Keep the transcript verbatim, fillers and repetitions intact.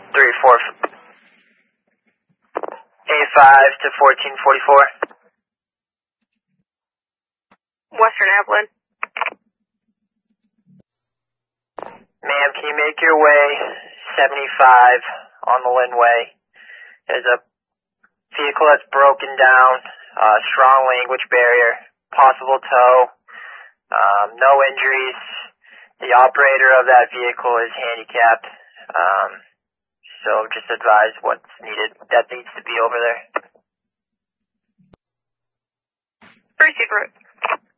three four eight five to fourteen forty-four. Western Avalon. Ma'am, can you make your way seventy-five on the Linway? There's a vehicle that's broken down, uh, strong language barrier, possible tow, um, no injuries. The operator of that vehicle is handicapped, um, so just advise what's needed, that needs to be over there. Proceed route.